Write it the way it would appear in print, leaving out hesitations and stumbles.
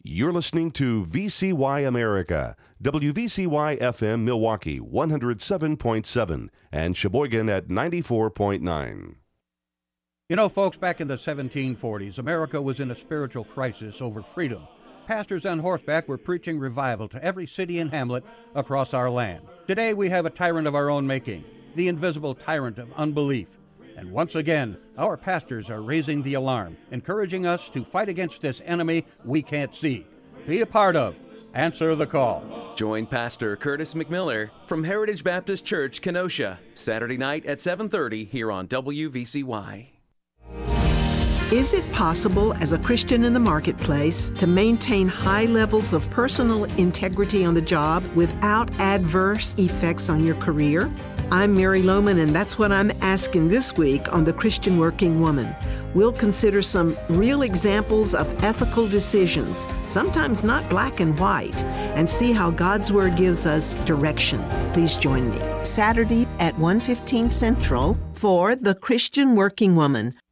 You're listening to VCY America, WVCY FM Milwaukee 107.7 and Sheboygan at 94.9. You know, folks, back in the 1740s, America was in a spiritual crisis over freedom. Pastors on horseback were preaching revival to every city and hamlet across our land. Today we have a tyrant of our own making, the invisible tyrant of unbelief. And once again, our pastors are raising the alarm, encouraging us to fight against this enemy we can't see. Be a part of Answer the Call. Join Pastor Curtis McMiller from Heritage Baptist Church, Kenosha, Saturday night at 7:30 here on WVCY. Is it possible as a Christian in the marketplace to maintain high levels of personal integrity on the job without adverse effects on your career? I'm Mary Lohman, and that's what I'm asking this week on The Christian Working Woman. We'll consider some real examples of ethical decisions, sometimes not black and white, and see how God's Word gives us direction. Please join me Saturday at 1:15 Central for The Christian Working Woman